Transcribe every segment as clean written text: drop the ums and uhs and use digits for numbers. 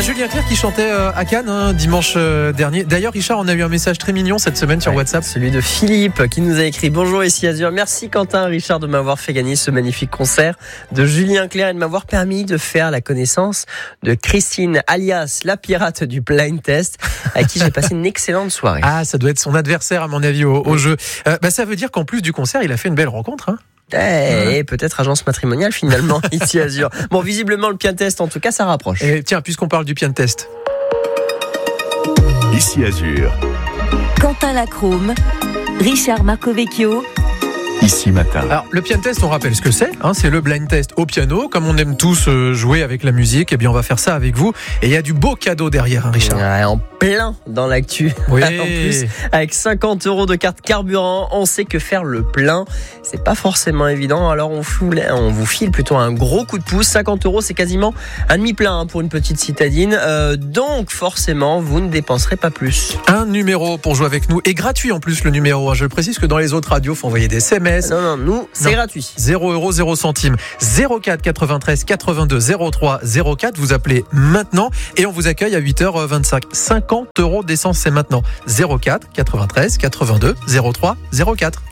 Julien Clerc qui chantait à Cannes dimanche dernier. D'ailleurs, Richard, on a eu un message très mignon cette semaine sur WhatsApp. Celui de Philippe qui nous a écrit: bonjour, ici Azur. Merci Quentin, Richard, de m'avoir fait gagner ce magnifique concert de Julien Clerc et de m'avoir permis de faire la connaissance de Christine, alias la pirate du blind test, à qui j'ai passé une excellente soirée. Ah, ça doit être son adversaire à mon avis au jeu. Ça veut dire qu'en plus du concert, il a fait une belle rencontre. Et peut-être agence matrimoniale finalement ici Azur. Bon, visiblement le Pian Test en tout cas ça rapproche. Et tiens, puisqu'on parle du Pian Test. Ici Azur. Quentin Lacrome, Richard Marcovecchio. Ici Matin. Alors, le Pian Test, on rappelle ce que c'est. C'est le blind test au piano. Comme on aime tous jouer avec la musique, eh bien, on va faire ça avec vous. Et il y a du beau cadeau derrière, Richard. Ouais, en plein dans l'actu. Oui. En plus, avec 50 € de carte carburant, on sait que faire le plein, c'est pas forcément évident. Alors, on vous file plutôt un gros coup de pouce. 50 €, c'est quasiment un demi-plein pour une petite citadine. Donc, forcément, vous ne dépenserez pas plus. Un numéro pour jouer avec nous. Et gratuit en plus, le numéro. Je le précise que dans les autres radios, il faut envoyer des SMS. Non, nous, c'est gratuit. 0 €, 0 centimes. 04 93 82 03 04. Vous appelez maintenant et on vous accueille à 8h25. 50 € d'essence, c'est maintenant. 04 93 82 03 04.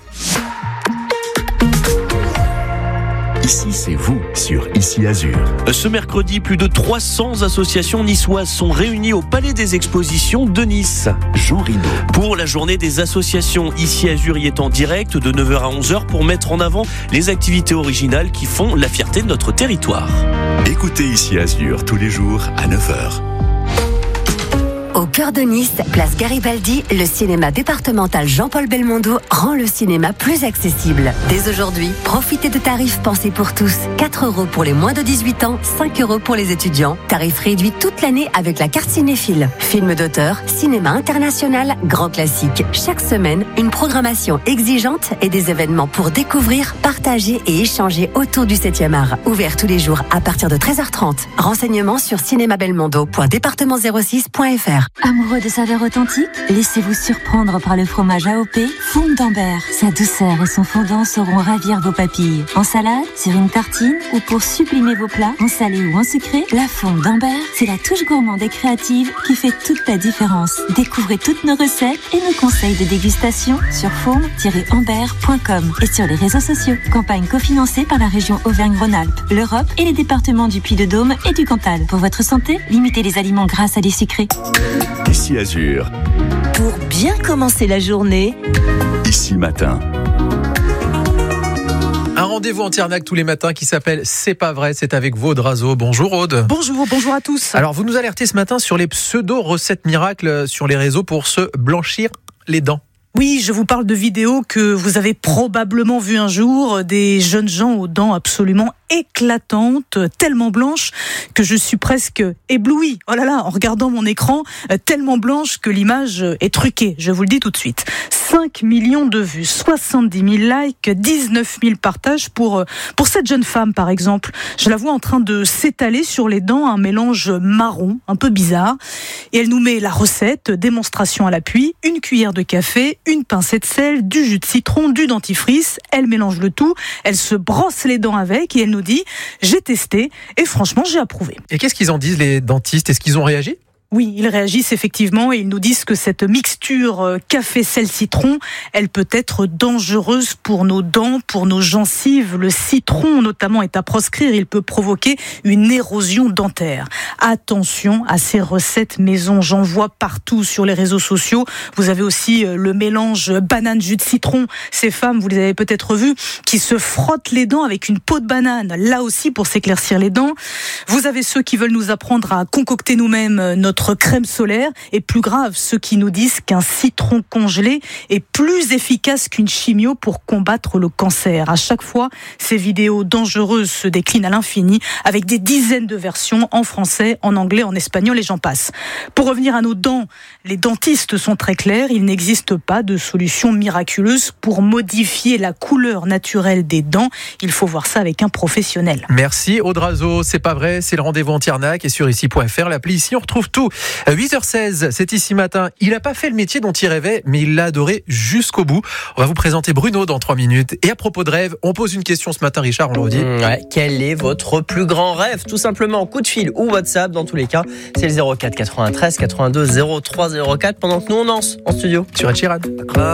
Ici, c'est vous sur Ici Azur. Ce mercredi, plus de 300 associations niçoises sont réunies au Palais des Expositions de Nice. Jean Rinaud. Pour la journée des associations, Ici Azur y est en direct de 9h à 11h pour mettre en avant les activités originales qui font la fierté de notre territoire. Écoutez Ici Azur tous les jours à 9h. Au cœur de Nice, place Garibaldi, le cinéma départemental Jean-Paul Belmondo rend le cinéma plus accessible. Dès aujourd'hui, profitez de tarifs pensés pour tous. 4 € pour les moins de 18 ans, 5 € pour les étudiants. Tarif réduit toute l'année avec la carte cinéphile. Films d'auteur, cinéma international, grand classique. Chaque semaine, une programmation exigeante et des événements pour découvrir, partager et échanger autour du 7e art. Ouvert tous les jours à partir de 13h30. Renseignements sur cinémabelmondo.département06.fr. Amoureux de saveurs authentiques, laissez-vous surprendre par le fromage AOP Fonde d'Ambert. Sa douceur et son fondant sauront ravir vos papilles. En salade, sur une tartine ou pour sublimer vos plats, en salé ou en sucré, la Fonde d'Ambert, c'est la touche gourmande et créative qui fait toute la différence. Découvrez toutes nos recettes et nos conseils de dégustation sur fonde-ambert.com et sur les réseaux sociaux. Campagne cofinancée par la région Auvergne-Rhône-Alpes, l'Europe et les départements du Puy-de-Dôme et du Cantal. Pour votre santé, limitez les aliments gras à des sucrés. Ici Azur. Pour bien commencer la journée, Ici Matin. Un rendez-vous en Tiernac tous les matins qui s'appelle C'est pas vrai, c'est avec Aude Razo. Bonjour Aude. Bonjour à tous. Alors vous nous alertez ce matin sur les pseudo-recettes miracles sur les réseaux pour se blanchir les dents. Oui, je vous parle de vidéos que vous avez probablement vues un jour, des jeunes gens aux dents absolument éclatantes, tellement blanches que je suis presque éblouie. Oh là là, en regardant mon écran, tellement blanche que l'image est truquée. Je vous le dis tout de suite. 5 millions de vues, 70 000 likes, 19 000 partages pour cette jeune femme, par exemple. Je la vois en train de s'étaler sur les dents, un mélange marron, un peu bizarre. Et elle nous met la recette, démonstration à l'appui, une cuillère de café, une pincée de sel, du jus de citron, du dentifrice. Elle mélange le tout, elle se brosse les dents avec et elle nous dit « J'ai testé et franchement, j'ai approuvé ». Et qu'est-ce qu'ils en disent les dentistes ? Est-ce qu'ils ont réagi ? Oui, ils réagissent effectivement et ils nous disent que cette mixture café-sel-citron, elle peut être dangereuse pour nos dents, pour nos gencives. Le citron notamment est à proscrire, il peut provoquer une érosion dentaire. Attention à ces recettes maison, j'en vois partout sur les réseaux sociaux. Vous avez aussi le mélange banane-jus de citron. Ces femmes, vous les avez peut-être vues, qui se frottent les dents avec une peau de banane, là aussi pour s'éclaircir les dents. Vous avez ceux qui veulent nous apprendre à concocter nous-mêmes notre crème solaire, et plus grave, ceux qui nous disent qu'un citron congelé est plus efficace qu'une chimio pour combattre le cancer. À chaque fois, ces vidéos dangereuses se déclinent à l'infini avec des dizaines de versions en français, en anglais, en espagnol et j'en passe. Pour revenir à nos dents, les dentistes sont très clairs, il n'existe pas de solution miraculeuse pour modifier la couleur naturelle des dents. Il faut voir ça avec un professionnel. Merci Aude Razo, c'est pas vrai, c'est le rendez-vous en Tiernac et sur ici.fr, l'appli ici, on retrouve tout. 8h16, c'est ici matin. Il n'a pas fait le métier dont il rêvait, mais il l'a adoré jusqu'au bout. On va vous présenter Bruno dans 3 minutes. Et à propos de rêve, on pose une question ce matin, Richard, on le redit. Ouais. Quel est votre plus grand rêve? Tout simplement, coup de fil ou WhatsApp, dans tous les cas, c'est le 04 93 82 03 04 pendant que nous on lance en studio. Sur Ed Sheeran.